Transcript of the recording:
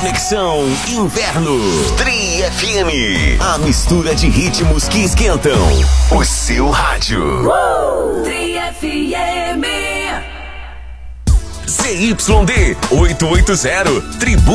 Conexão Inverno. Tri FM. A mistura de ritmos que esquentam o seu rádio. Tri FM. ZYD 880. Tributo